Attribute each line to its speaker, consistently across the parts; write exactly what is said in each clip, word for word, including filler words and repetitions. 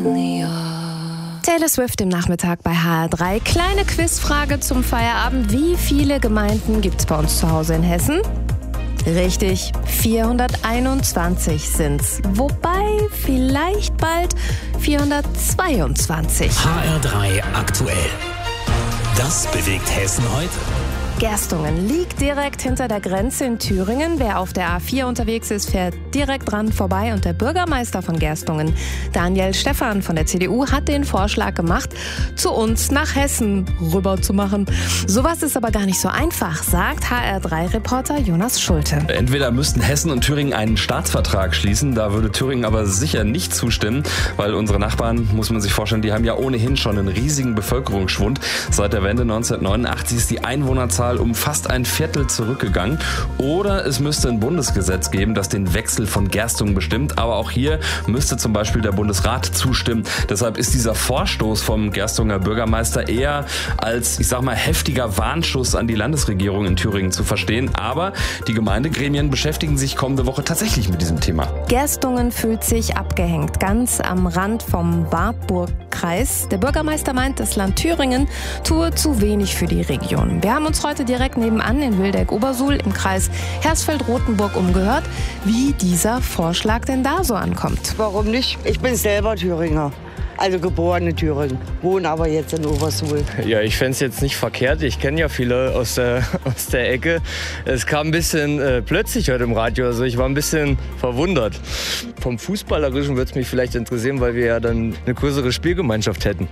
Speaker 1: Taylor Swift im Nachmittag bei H R drei. Kleine Quizfrage zum Feierabend. Wie viele Gemeinden gibt es bei uns zu Hause in Hessen? Richtig, vierhunderteinundzwanzig sind's. Wobei vielleicht bald vierhundertzweiundzwanzig.
Speaker 2: H R drei aktuell. Das bewegt Hessen heute.
Speaker 1: Gerstungen liegt direkt hinter der Grenze in Thüringen. Wer auf der A vier unterwegs ist, fährt direkt dran vorbei. Und der Bürgermeister von Gerstungen, Daniel Stephan von der C D U, hat den Vorschlag gemacht, zu uns nach Hessen rüber zu machen. Sowas ist aber gar nicht so einfach, sagt H R drei Reporter Jonas Schulte.
Speaker 3: Entweder müssten Hessen und Thüringen einen Staatsvertrag schließen, da würde Thüringen aber sicher nicht zustimmen, weil unsere Nachbarn, muss man sich vorstellen, die haben ja ohnehin schon einen riesigen Bevölkerungsschwund. Seit der Wende neunzehnhundertneunundachtzig ist die Einwohnerzahl um fast ein Viertel zurückgegangen. Oder es müsste ein Bundesgesetz geben, das den Wechsel von Gerstungen bestimmt. Aber auch hier müsste zum Beispiel der Bundesrat zustimmen. Deshalb ist dieser Vorstoß vom Gerstunger Bürgermeister eher als, ich sag mal, heftiger Warnschuss an die Landesregierung in Thüringen zu verstehen. Aber die Gemeindegremien beschäftigen sich kommende Woche tatsächlich mit diesem Thema.
Speaker 1: Gerstungen fühlt sich abgehängt, ganz am Rand vom Wartburgkreis. Der Bürgermeister meint, das Land Thüringen tue zu wenig für die Region. Wir haben uns heute direkt nebenan in Wildeck-Obersuhl im Kreis Hersfeld-Rotenburg umgehört, wie dieser Vorschlag denn da so ankommt.
Speaker 4: Warum nicht? Ich bin selber Thüringer. Also geboren in Thüringen, wohne aber jetzt in Obersuhl.
Speaker 5: Ja, ich fände es jetzt nicht verkehrt. Ich kenne ja viele aus der, aus der Ecke. Es kam ein bisschen äh, plötzlich heute im Radio. Also ich war ein bisschen verwundert. Vom Fußballerischen würde es mich vielleicht interessieren, weil wir ja dann eine größere Spielgemeinschaft hätten.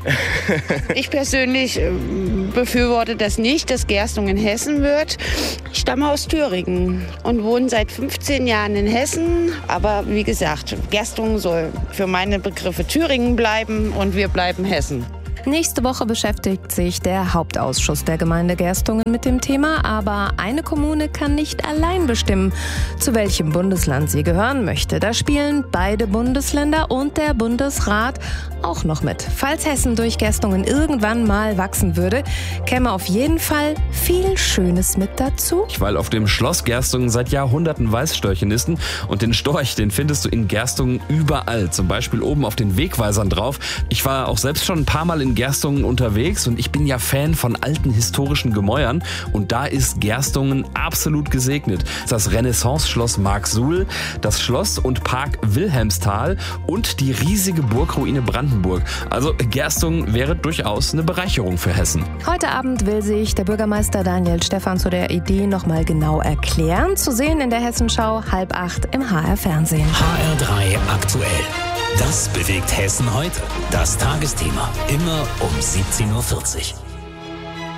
Speaker 6: Ich persönlich äh, befürworte das nicht, dass Gerstungen in Hessen wird. Ich stamme aus Thüringen und wohne seit fünfzehn Jahren in Hessen. Aber wie gesagt, Gerstungen soll für meine Begriffe Thüringen bleiben und wir bleiben Hessen.
Speaker 1: Nächste Woche beschäftigt sich der Hauptausschuss der Gemeinde Gerstungen mit dem Thema, aber eine Kommune kann nicht allein bestimmen, zu welchem Bundesland sie gehören möchte. Da spielen beide Bundesländer und der Bundesrat auch noch mit. Falls Hessen durch Gerstungen irgendwann mal wachsen würde, käme auf jeden Fall viel Schönes mit dazu.
Speaker 3: Weil auf dem Schloss Gerstungen seit Jahrhunderten Weißstörche nisten und den Storch, den findest du in Gerstungen überall, zum Beispiel oben auf den Wegweisern drauf. Ich war auch selbst schon ein paar Mal in Gerstungen unterwegs und ich bin ja Fan von alten historischen Gemäuern und da ist Gerstungen absolut gesegnet. Das Renaissance-Schloss Marksuhl, das Schloss und Park Wilhelmsthal und die riesige Burgruine Brandenburg. Also Gerstungen wäre durchaus eine Bereicherung für Hessen.
Speaker 1: Heute Abend will sich der Bürgermeister Daniel Stephan zu der Idee nochmal genau erklären. Zu sehen in der Hessenschau halb acht im H R-Fernsehen.
Speaker 2: H R drei aktuell. Das bewegt Hessen heute. Das Tagesthema. Immer um siebzehn Uhr vierzig.